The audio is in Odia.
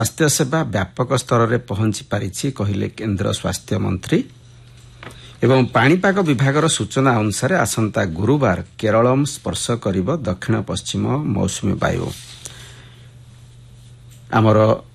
ସ୍ୱାସ୍ଥ୍ୟ ସେବା ବ୍ୟାପକ ସ୍ତରରେ ପହଞ୍ଚି ପାରିଛି କହିଲେ କେନ୍ଦ୍ର ସ୍ୱାସ୍ଥ୍ୟ ମନ୍ତ୍ରୀ। ଏବଂ ପାଣିପାଗ ବିଭାଗର ସୂଚନା ଅନୁସାରେ ଆସନ୍ତା ଗୁରୁବାର କେରଳ ସ୍ପର୍ଶ କରିବ ଦକ୍ଷିଣ ପଶ୍ଚିମ ମୌସୁମୀ ବାୟୁ। ଆମର